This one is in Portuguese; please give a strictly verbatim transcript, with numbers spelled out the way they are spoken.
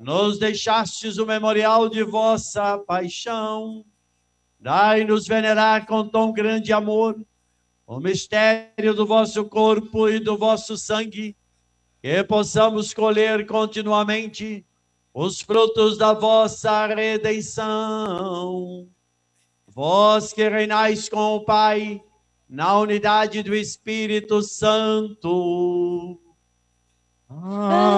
nos deixastes o memorial de vossa paixão. Dai-nos venerar com tão grande amor o mistério do vosso corpo e do vosso sangue, que possamos colher continuamente os frutos da vossa redenção. Vós que reinais com o Pai, na unidade do Espírito Santo. Amém.